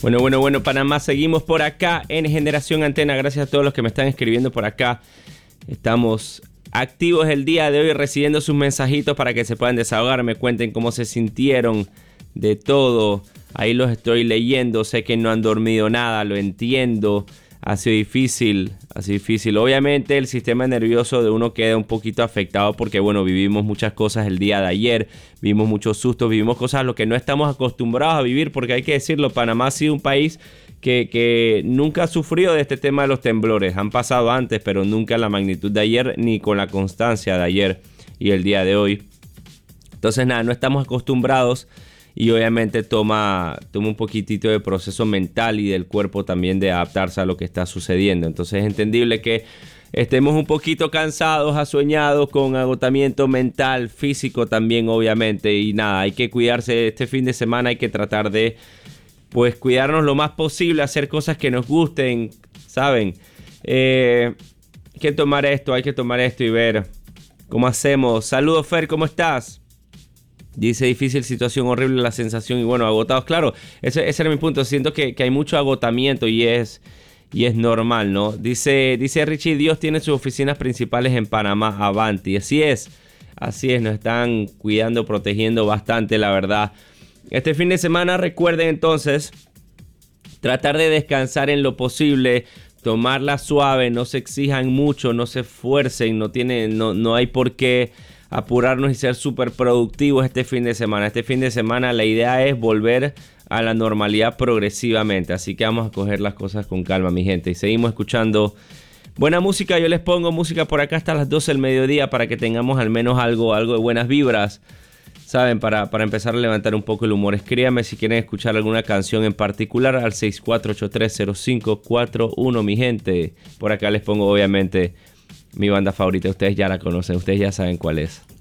Bueno, Panamá, seguimos por acá en Generación Antena. Gracias a todos los que me están escribiendo por acá. Estamos activos el día de hoy recibiendo sus mensajitos para que se puedan desahogar, me cuenten cómo se sintieron de todo. Ahí los estoy leyendo, sé que no han dormido nada, lo entiendo. Ha sido difícil. Obviamente el sistema nervioso de uno queda un poquito afectado porque, bueno, vivimos muchas cosas el día de ayer, vivimos muchos sustos, vivimos cosas a lo que no estamos acostumbrados a vivir, porque hay que decirlo, Panamá ha sido un país que nunca ha sufrido de este tema de los temblores. Han pasado antes, pero nunca la magnitud de ayer ni con la constancia de ayer y el día de hoy. Entonces, nada, no estamos acostumbrados. Y obviamente toma un poquitito de proceso mental y del cuerpo también de adaptarse a lo que está sucediendo. Entonces es entendible que estemos un poquito cansados, asueñados, con agotamiento mental, físico también obviamente. Y nada, hay que cuidarse este fin de semana, hay que tratar de pues cuidarnos lo más posible, hacer cosas que nos gusten, ¿saben? Hay que tomar esto y ver cómo hacemos. Saludos, Fer, ¿cómo estás? Dice, difícil situación, horrible la sensación y bueno, agotados. Claro, ese era mi punto. Siento que hay mucho agotamiento y es normal, ¿no? Dice Richie, Dios tiene sus oficinas principales en Panamá, Avanti. Así es, nos están cuidando, protegiendo bastante, la verdad. Este fin de semana recuerden entonces tratar de descansar en lo posible, tomarla suave, no se exijan mucho, no se esfuercen, no hay por qué apurarnos y ser súper productivos este fin de semana. Este fin de semana la idea es volver a la normalidad progresivamente. Así que vamos a coger las cosas con calma, mi gente. Y seguimos escuchando buena música. Yo les pongo música por acá hasta las 12 del mediodía para que tengamos al menos algo de buenas vibras. Saben, para empezar a levantar un poco el humor. Escríbanme si quieren escuchar alguna canción en particular al 64830541, mi gente. Por acá les pongo obviamente mi banda favorita, ustedes ya la conocen, ustedes ya saben cuál es.